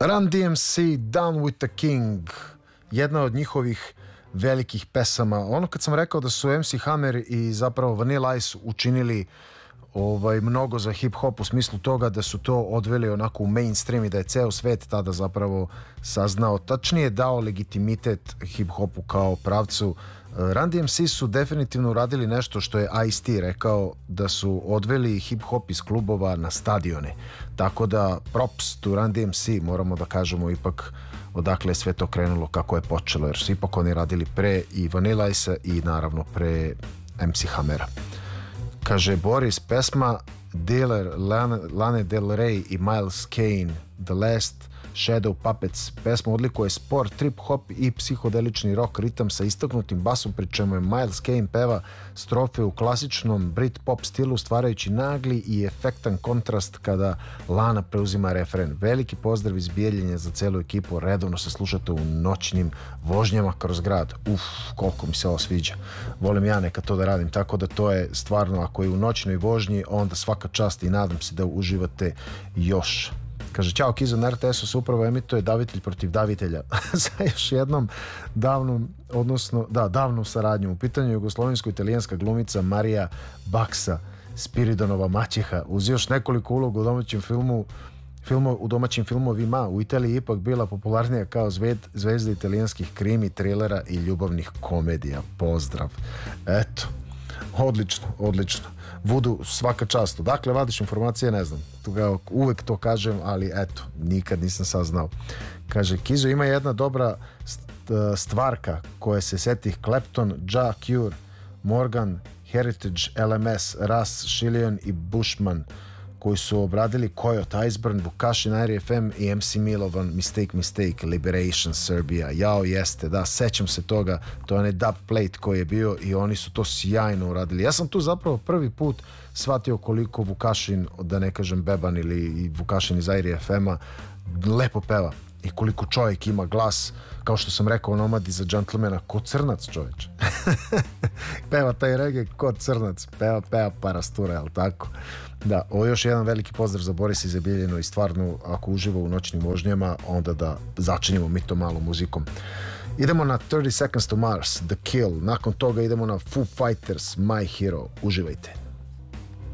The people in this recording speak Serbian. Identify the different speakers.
Speaker 1: Run DMC, Down with the King, jedna od njihovih velikih pesama. Ono kad sam rekao da su MC Hammer i zapravo Vanilla Ice učinili mnogo za hip-hop u smislu toga da su to odveli onako u mainstream i da je ceo svet tada zapravo saznao, tačnije dao legitimitet hip-hopu kao pravcu. Run DMC su definitivno uradili nešto što je Ice-T rekao, da su odveli hip-hop iz klubova na stadione. Tako da props to Run DMC, moramo da kažemo ipak odakle je sve to krenulo, kako je počelo, jer su ipak oni radili pre i Vanilla Ice i naravno pre MC Hammera. Kaže Boris, pesma Dealer, Lana Del Rey i Miles Kane, The Last Shadow Puppets. Pesma odlikuje sport, trip-hop i psihodelični rock ritam sa istaknutim basom, pri čemu je Miles Kane peva strofe u klasičnom Brit-pop stilu, stvarajući nagli i efektan kontrast kada Lana preuzima refren. Veliki pozdrav iz Bijeljine za celu ekipu, redovno se slušate u noćnim vožnjama kroz grad. Koliko mi se ovo sviđa. Volim ja neka to da radim, tako da to je stvarno, ako je u noćnoj vožnji, onda svaka čast i nadam se da uživate još. Kaže, ćao Kizo, na RTS-u se upravo emituje Davitelj protiv davitelja sa još jednom davnom saradnjom. U pitanju jugoslovensko-italijanska glumica Marija Baksa, Spiridonova maćeha, uz još nekoliko uloga u domaćim filmovima. U Italiji ipak bila popularnija kao zvezda italijanskih krimi, trilera i ljubavnih komedija. Pozdrav. Eto, odlično. Vudu, svaka čast. Dakle, vadiš informacije, ne znam. Uvek to kažem, ali eto, nikad nisam saznao. Kaže, Kizo, ima jedna dobra stvarka koje se setih Clapton, Ja, Cure, Morgan, Heritage, LMS, Ras, Shillian i Bushman, koji su obradili Coyote, Iceburn, Vukašin, Air FM i MC Milovan, Mistake, Liberation, Serbia. Jao, jeste, da, sećam se toga, to je onaj dub plate koji je bio i oni su to sjajno uradili. Ja sam tu zapravo prvi put shvatio koliko Vukašin, da ne kažem Beban ili Vukašin iz Air FM-a, lepo peva i koliko čovjek ima glas, kao što sam rekao, Nomadi za džentlmena, ko crnac čovječ. Peva taj reggae ko crnac, peva parastura, jel tako? Da, ovo je još jedan veliki pozdrav za Borisa iz Bijeljinu i stvarno, ako uživa u noćnim vožnjama, onda da začinimo mi to malo muzikom. Idemo na 30 Seconds to Mars, The Kill, nakon toga idemo na Foo Fighters, My Hero. Uživajte.